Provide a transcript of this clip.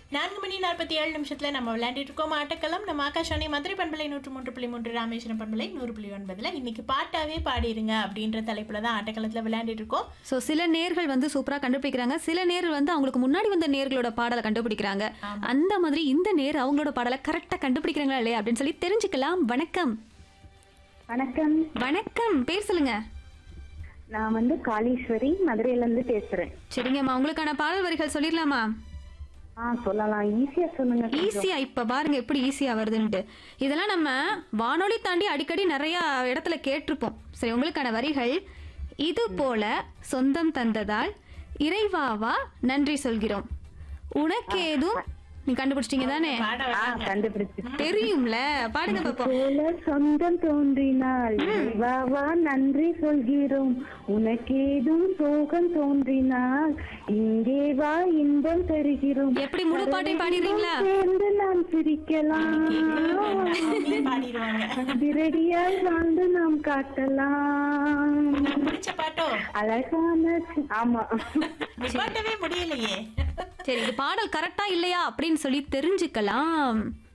4:47 நம்ம விளையாண்டுட்டு இருக்கோம் ஆட்டக்களம். நம்ம ஆகாஷவாணி மதுரை பண்பலை 103.3, ராமேஸ்வரம் பண்பலை 100.9 இன்னைக்கு பாட்டாவே பாடிருங்க அப்படின்ற தலைப்புல தான் ஆட்டக்களத்துல விளையாண்டுட்டு இருக்கோம். ஸோ சில நேர்கள் வந்து சூப்பரா கண்டுபிடிக்கிறாங்க, சில நேர்கள் வந்து அவங்களுக்கு முன்னாடி வந்த நேர்களோட பாடலை கண்டுபிடிக்கிறாங்க. அந்த மாதிரி இந்த நேர் அவங்களோட பாடலை கரெக்டா கண்டுபிடிக்கிறாங்களா இல்லையா அப்படின்னு சொல்லி தெரிஞ்சுக்கலாம். வணக்கம். வணக்கம். வணக்கம், பேர் சொல்லுங்க. நான் வந்து காளீஸ்வரி, மதுரையில இருந்து பேசுறேன். சரிங்கம்மா, உங்களுக்கான பாடல் வரிகள் சொல்லிடலாமா? சொல்லலாம். ஈஸியா சொல்லுங்க. ஈஸியா? இப்ப பாருங்க எப்படி ஈஸியா வருதுன்ட்டு. இதெல்லாம் நம்ம வானொலி தாண்டி அடிக்கடி நிறைய இடத்துல கேட்டிருப்போம். சரி, உங்களுக்கான வரிகள்: இது போல சொந்தம் தந்ததால் இறைவாவா நன்றி சொல்கிறோம், உனக்கேதும். நீ கண்டுபிடிச்சிட்டீங்க தானே? கண்டுபிடிச்சு தெரியும்ல, பாடுங்க பாப்போம். போல சொந்தம் தோன்றினால் இறைவாவா நன்றி சொல்கிறோம், உனக்கேதும் சோகம் தோன்றினால் இங்கே வா இன்பம் தருகிறோம். எப்படி முழு பாட்டையும் பாடிடுறீங்களா? சேர்ந்து நாம் சிரிக்கலாம், அதிரடியாய் வாழ்ந்து நாம் காட்டலாம். அழகான. ஆமா, பாட்டவே முடியலையே. சரி, இது பாடல் கரெக்டா இல்லையா அப்படின்னு சொல்லி தெரிஞ்சுக்கலாம்.